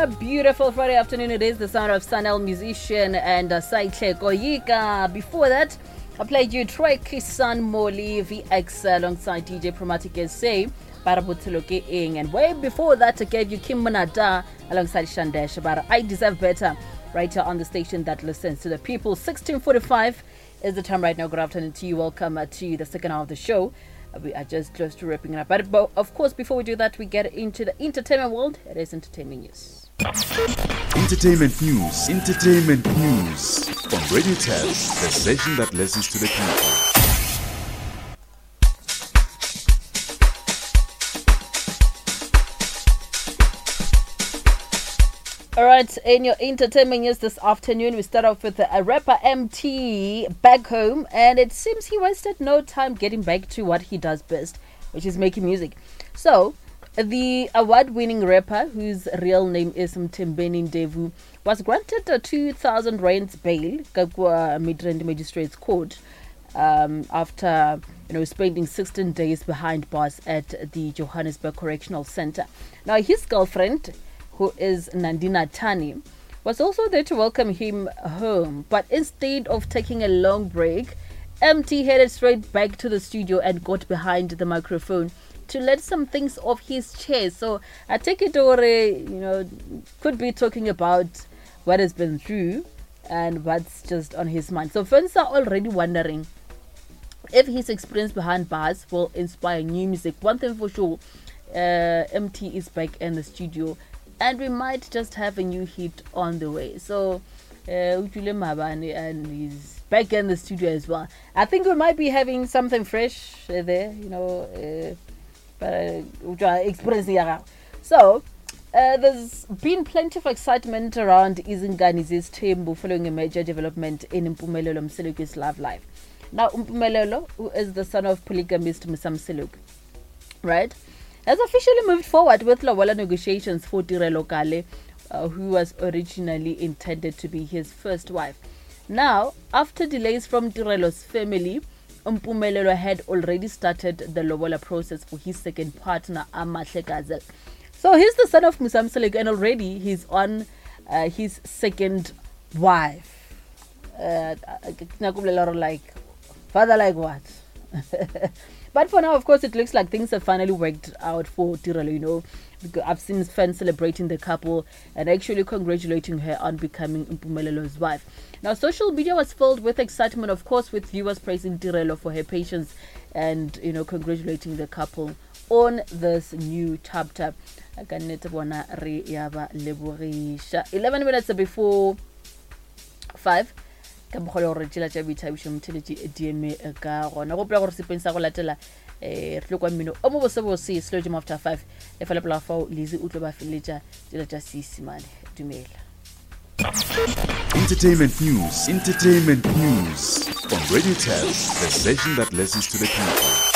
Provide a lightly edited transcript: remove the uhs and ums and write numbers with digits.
a beautiful Friday afternoon. It is the sound of Sanel musician and Saitle Koyika. Before that, I played you Troy Kisan Moli VX alongside DJ Promatic SA, Barabutuloke Ing. And way before that, I gave you Kim Manada alongside Shandesh about I Deserve Better, right here on the station that listens to the people. 16:45 is the time right now. Good afternoon to you. Welcome to the second hour of the show. We are just close to wrapping it up. But of course, before we do that, we get into the entertainment world. It is entertainment news. Entertainment news. Entertainment news. On Radio Tab, the station that listens to the people. All right, in your entertainment news this afternoon, we start off with a rapper MT back home, and it seems he wasted no time getting back to what he does best, which is making music. So, the award-winning rapper, whose real name is Mthembeni Ndlovu, was granted a 2,000 rands bail Kakwa Midrand Magistrates Court after spending 16 days behind bars at the Johannesburg Correctional Center. Now, his girlfriend, who is Nandina Tani, was also there to welcome him home. But instead of taking a long break, MT headed straight back to the studio and got behind the microphone to let some things off his chest. So I take it over, could be talking about what has been through and what's just on his mind. So fans are already wondering if his experience behind bars will inspire new music. One thing for sure, MT is back in the studio, and we might just have a new hit on the way. So, Ujule Mabani, and he's back in the studio as well. I think we might be having something fresh there, experiencing. So, there's been plenty of excitement around Izingani's Tembu following a major development in Mpumelelo Mseluku's love life. Now, Mpumelelo, who is the son of polygamist Musam Seluk, right, has officially moved forward with Lobola negotiations for Tirelo Kale, who was originally intended to be his first wife. Now, after delays from Tirelo's family, Mpumelelo had already started the Lobola process for his second partner, Amahle Gazel. So he's the son of Musam Seluk, and already he's on his second wife. Like, father like what? But for now, of course, it looks like things have finally worked out for Tirelo, because I've seen fans celebrating the couple and actually congratulating her on becoming Mpumelelo's wife. Now, social media was filled with excitement, of course, with viewers praising Tirelo for her patience and, congratulating the couple on this new chapter. 11 minutes before 5. Ka bogole gore tshela tša boithabišo motheletse dme ka gona go pela gore sepeng sa go latela re tlo kwa mmino o mo bosebose slow jam after 5 le fela pela fao lezi o tlo ba feleletša tšela tša seesimane dumela. Entertainment news on Radio Tab, the station that listens to the people.